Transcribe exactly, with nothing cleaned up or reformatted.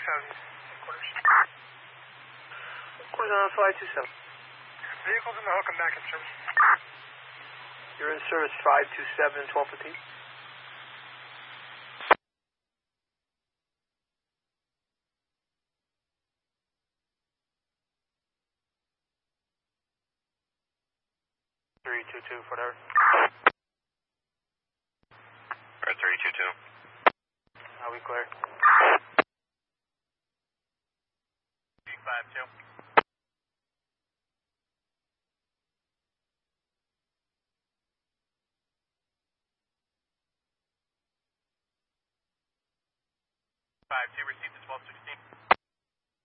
Seven quarters. Quarters on five two seven. Vehicles in the hook and back in service. You're in service five two seven, twelve fifteen. three two two, whatever. Red three two two. Are we clear? five two. five two, receive the twelve sixteen.